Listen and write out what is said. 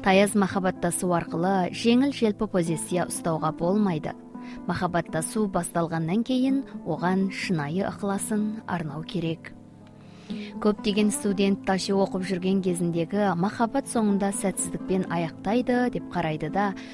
Таяз махаббаттасуу аркылуу жеңил желпи позиция ұстауға болмайды. Махаббаттасуу басталгандан кейін оған шынайы ықыласын арнау керек. Көптеген студент ташы окуп жүрген кезиндеги махаббат соңунда сәтсиздикпен аяктайды деп карайды да,